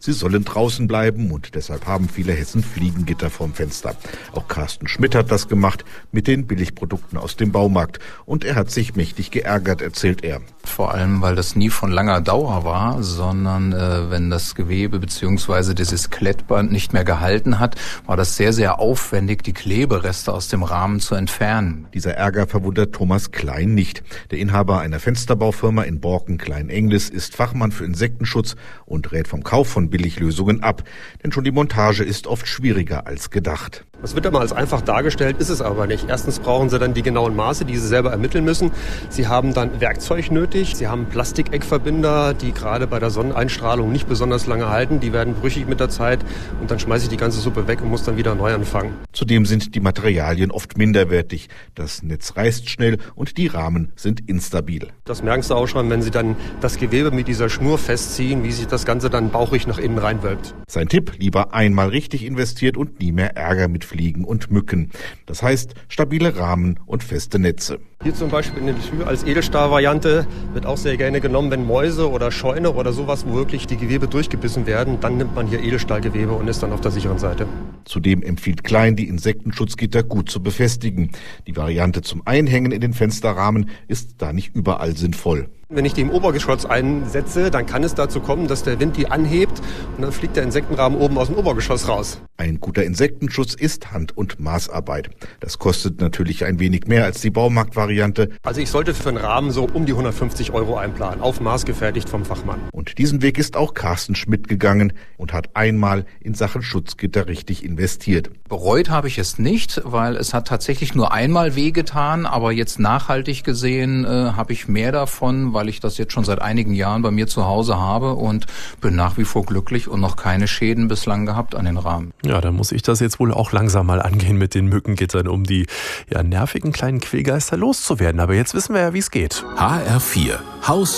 Sie sollen draußen bleiben und deshalb haben viele Hessen Fliegengitter vorm Fenster. Auch Carsten Schmidt hat das gemacht mit den Billigprodukten aus dem Baumarkt. Und er hat sich mächtig geärgert, erzählt er. Vor allem, weil das nie von langer Dauer war, sondern wenn das Gewebe bzw. dieses Klettband nicht mehr gehalten hat, war das sehr, sehr aufwendig, die Klebereste aus dem Rahmen zu entfernen. Dieser Ärger verwundert Thomas Klein nicht. Der Inhaber einer Fensterbaufirma in Borken-Klein-Englis ist Fachmann für Insektenschutz und rät vom Kauf von Billiglösungen ab. Denn schon die Montage ist oft schwieriger als gedacht. Das wird immer als einfach dargestellt, ist es aber nicht. Erstens brauchen Sie dann die genauen Maße, die Sie selber ermitteln müssen. Sie haben dann Werkzeug nötig. Sie haben Plastikeckverbinder, die gerade bei der Sonneneinstrahlung nicht besonders lange halten. Die werden brüchig mit der Zeit und dann schmeiße ich die ganze Suppe weg und muss dann wieder neu anfangen. Zudem sind die Materialien oft minderwertig. Das Netz reißt schnell und die Rahmen sind instabil. Das merken Sie auch schon, wenn Sie dann das Gewebe mit dieser Schnur festziehen, wie sich das Ganze dann bauchig nach innen reinwölbt. Sein Tipp, lieber einmal richtig investiert und nie mehr Ärger mit Fliegen und Mücken. Das heißt, stabile Rahmen und feste Netze. Hier zum Beispiel in der Tür als Edelstahl-Variante wird auch sehr gerne genommen, wenn Mäuse oder Scheune oder sowas, wo wirklich die Gewebe durchgebissen werden, dann nimmt man hier Edelstahlgewebe und ist dann auf der sicheren Seite. Zudem empfiehlt Klein, die Insektenschutzgitter gut zu befestigen. Die Variante zum Einhängen in den Fensterrahmen ist da nicht überall sinnvoll. Wenn ich die im Obergeschoss einsetze, dann kann es dazu kommen, dass der Wind die anhebt und dann fliegt der Insektenrahmen oben aus dem Obergeschoss raus. Ein guter Insektenschutz ist Hand- und Maßarbeit. Das kostet natürlich ein wenig mehr als die Baumarktvariante. Also ich sollte für einen Rahmen so um die 150 € einplanen, auf Maß gefertigt vom Fachmann. Und diesen Weg ist auch Carsten Schmidt gegangen und hat einmal in Sachen Schutzgitter richtig investiert. Bereut habe ich es nicht, weil es hat tatsächlich nur einmal wehgetan, aber jetzt nachhaltig gesehen habe ich mehr davon, weil ich das jetzt schon seit einigen Jahren bei mir zu Hause habe und bin nach wie vor glücklich und noch keine Schäden bislang gehabt an den Rahmen. Ja, dann muss ich das jetzt wohl auch langsam mal angehen mit den Mückengittern, um die nervigen kleinen Quillgeister loszuwerden. Aber jetzt wissen wir ja, wie es geht. HR4 Haus